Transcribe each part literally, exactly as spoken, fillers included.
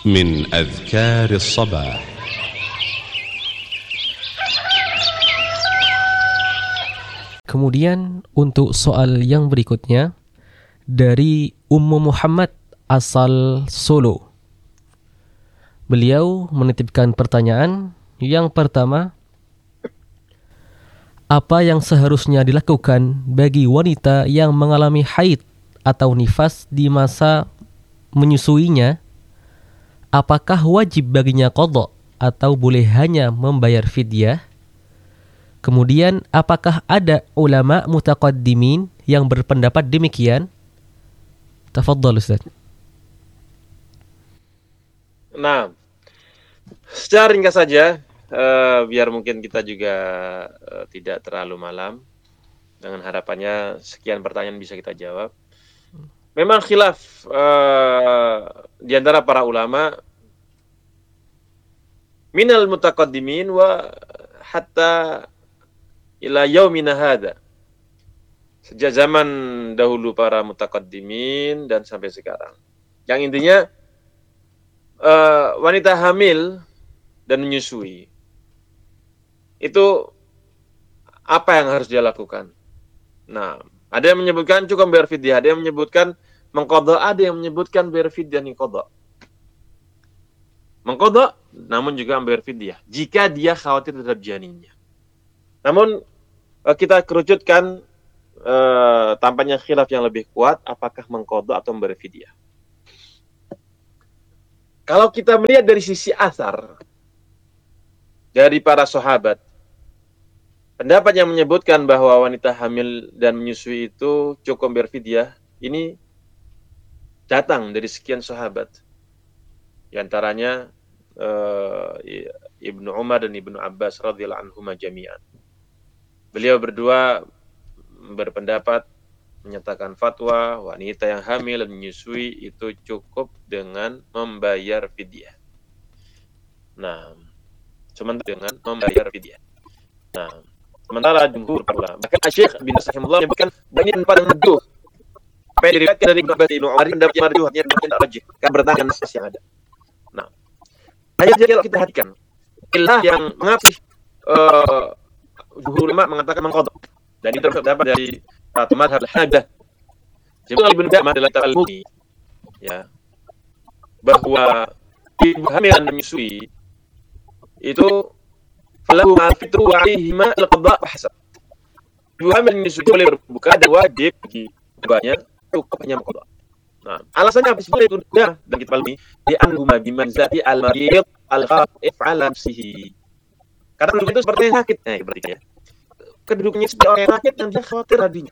من أذكار الصباح. Kemudian untuk soal yang berikutnya dari Ummu Muhammad asal Solo. Beliau menitipkan pertanyaan yang pertama, apa yang seharusnya dilakukan bagi wanita yang mengalami haid atau nifas di masa menyusuinya? Apakah wajib baginya qadha atau boleh hanya membayar fidyah? Kemudian, apakah ada ulama mutaqaddimin yang berpendapat demikian? Tafadhal Ustaz. Nah, secara ringkas saja, uh, biar mungkin kita juga uh, tidak terlalu malam. Dengan harapannya sekian pertanyaan bisa kita jawab. Memang khilaf uh, di antara para ulama minal mutaqaddimin wa hatta ila yaumina hadza. Sejak zaman dahulu para mutaqaddimin dan sampai sekarang. Yang intinya uh, wanita hamil dan menyusui itu apa yang harus dia lakukan? Nah, ada yang menyebutkan cukup bayar fidyah, ada yang menyebutkan mengqadha, ada yang menyebutkan bayar fidyah ni qadha. Mengqadha namun juga bayar fidyah jika dia khawatir terhadap janinnya. Namun kita kerucutkan eh, tampaknya khilaf yang lebih kuat apakah mengqadha atau bayar fidyah. Kalau kita melihat dari sisi asar dari para sahabat, pendapat yang menyebutkan bahwa wanita hamil dan menyusui itu cukup bayar fidyah ini datang dari sekian sahabat. Di antaranya uh, Ibnu Umar dan Ibnu Abbas radhiyallahu anhuma jami'an. Beliau berdua berpendapat menyatakan fatwa wanita yang hamil dan menyusui itu cukup dengan membayar fidyah. Nah, sementara dengan membayar fidyah. Nah, sementara jumhur ulama, bahkan Syekh bin Sahimullah menyebutkan banyak pada menuduh apa yang diriwayatkan dari Ibnu Abbas Ibnu Umar dan dapat marjuh artinya tidak rajih kan bertentangan nas yang ada. Nah, ayat jadi kalau kita perhatikan ilah yang mengapa uh, jumhur ulama mengatakan mengqadha dan itu terdapat dari satu mazhab Hanafilah. Sebab Ibnu Qudamah adalah al-Mughni ya bahwa ibu hamil dan menyusui itu falahu ma fitru wa alaihi ma al-qadha wa hasab. Ibu hamil dan menyusui boleh berbuka dan wajib bagi banyak cukup hanya mengqadha. Nah, alasannya apa sebenarnya itu ya, dan kita pahami di anhuma bimanzati al-marid al-khaif ala nafsihi. Karena itu seperti sakit. Nah, berarti ya. Kedudukannya seperti orang yang sakit yang dia khawatir tadinya.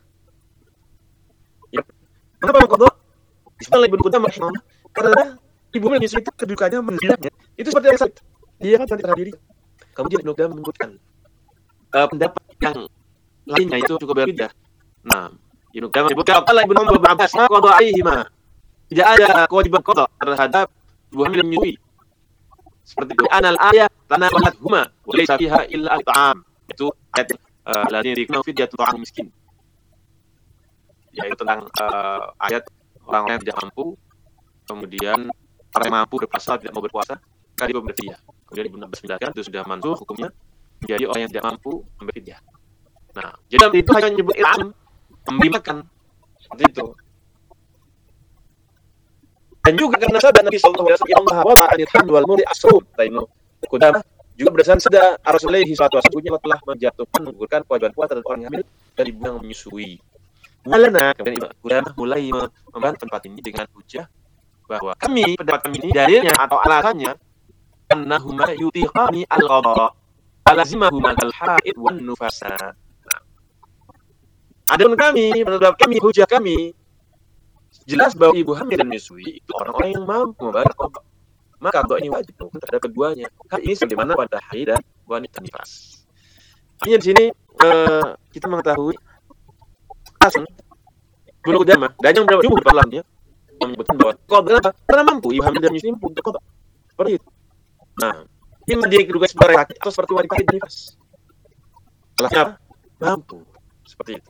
Ya. Kenapa mengqadha? Bismillah Ibnu Qudamah rahimahullah. Karena ibu hamil menyusui itu kedudukannya mendilamnya. Itu seperti orang sakit. Dia kan cantik diri. Kemudian Ibnu Qudamah menyebutkan uh, pendapat yang lainnya itu cukup berbeda. Nah, Ibnu Qudamah menyebutkan qala Ibnu Umar bin Abbas qadha alaihima. Tidak ada kewajiban qadha terhadap ibu hamil menyusui. Seperti itu. Anal ayat tanabalat huma wa laysa fiha illa al-ta'am. Itu ayat alladzi yuriqna fidyatun ta'am miskin. Yaitu tentang uh, ayat orang-orang yang tidak mampu, kemudian orang yang mampu berpuasa tidak mau berpuasa, maka dia berfidyah. Kemudian Ibnu Abbas menjelaskan itu sudah mansuh hukumnya menjadi orang yang tidak mampu berfidyah. Nah, jadi itu hanya menyebut ilham, memberi makan seperti itu. Dan juga karena sabda Nabi sallallahu alaihi wasallam Allah wada'a anil hamd wal murdi asrum. Ibnu Qudamah juga berdasarkan sabda Rasulullah sallallahu alaihi wasallam telah menjatuhkan menggugurkan kewajiban puasa terhadap orang yang hamil dan ibu yang menyusui. Mulana kemudian Ibnu Qudamah mulai membantah pendapat ini dengan hujah bahwa kami pendapat kami ini dalilnya atau alasannya annahuma yutiqani al-qadha alazimahuma al-haid wan nufasa. Adapun kami pendapat kami hujah kami jelas bahwa ibu hamil dan menyusui itu orang-orang yang mampu membayar qadha. Maka qadha ini wajib terhadap keduanya. Kan ini sebagaimana pada haid dan wanita nifas. Ini di sini uh, kita mengetahui asal Ibnu Qudamah dan yang berapa jumhur para ulama menyebutkan bahwa qadha apa? Karena mampu ibu hamil dan menyusui mampu untuk qadha. Seperti itu. Nah, ini dia kedudukan sebagai laki atau seperti wanita haid dan nifas. Kelasnya apa? Mampu. Seperti itu.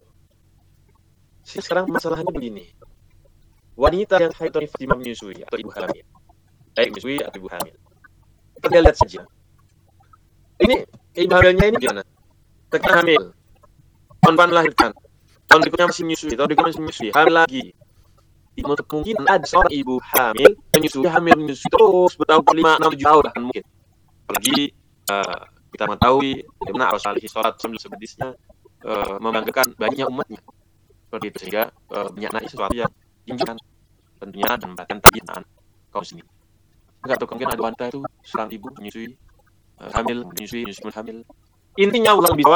Sekarang masalahnya begini. Wanita yang haid atau nifas menyusui atau ibu hamil baik menyusui atau ibu hamil. Kita lihat saja. Ini ibu hamilnya ini gimana? Ketika hamil, tahun melahirkan, tahun berikutnya masih menyusui, tahun berikutnya masih menyusui, hamil lagi. Tidak mungkin ada seorang ibu hamil menyusui, hamil menyusui terus bertahun lima, enam, tujuh tahun bahkan mungkin. Apalagi uh, kita mengetahui bagaimana Rasulullah alaihi sholat sambil sebedisnya uh, membanggakan banyak umatnya. Seperti itu sehingga uh, menyaknai sesuatu yang diinginkan tentunya dan bahkan tabiatan kaum muslimin. Enggak tahu mungkin ada wanita itu seorang ibu menyusui, uh, hamil, menyusui, menyusui, hamil. Intinya ulang bisa